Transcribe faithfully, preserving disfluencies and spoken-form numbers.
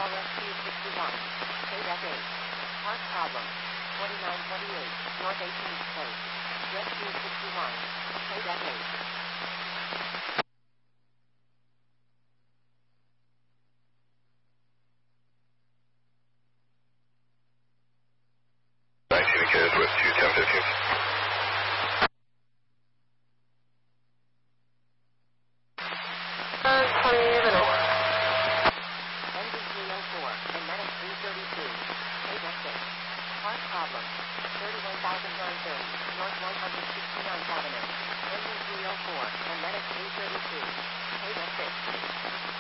Call Rescue sixty-one. K F eight. Park problem. twenty-nine twenty-eight North eighteenth Place. Rescue sixty-one. K F eight. nineteen kids with two ten fifteen. Uh, twenty minutes. Engine three oh four and medic three thirty-two. K F six. Park problem. thirty-one thousand nine hundred thirty North one hundred sixty-ninth Avenue. Engine three oh four and medic three thirty-two. K F six.